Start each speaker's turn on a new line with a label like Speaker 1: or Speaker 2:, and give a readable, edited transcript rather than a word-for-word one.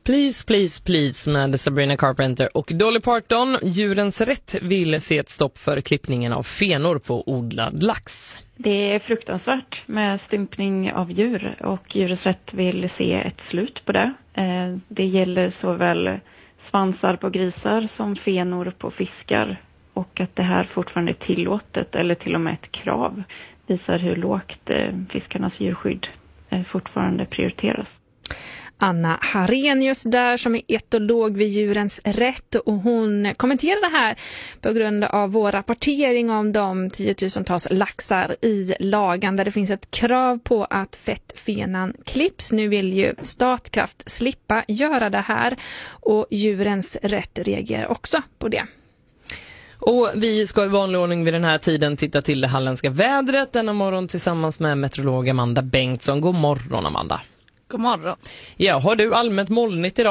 Speaker 1: Please, please, please med Sabrina Carpenter och Dolly Parton. Djurens rätt vill se ett stopp för klippningen av fenor på odlad lax.
Speaker 2: Det är fruktansvärt med stympning av djur och Djurens rätt vill se ett slut på det. Det gäller såväl svansar på grisar som fenor på fiskar, och att det här fortfarande är tillåtet eller till och med ett krav visar hur lågt fiskarnas djurskydd fortfarande prioriteras.
Speaker 3: Anna Harenius där, som är etolog vid Djurens rätt, och hon kommenterar det här på grund av vår rapportering om de 10 000-tals laxar i Lagan där det finns ett krav på att fettfenan klipps. Nu vill ju Statkraft slippa göra det här, och Djurens rätt reagerar också på det.
Speaker 1: Och vi ska i vanlig ordning vid den här tiden titta till det halländska vädret denna morgon tillsammans med meteorolog Amanda Bengtsson. God morgon, Amanda.
Speaker 4: God morgon.
Speaker 1: Ja, har du allmänt molnigt idag?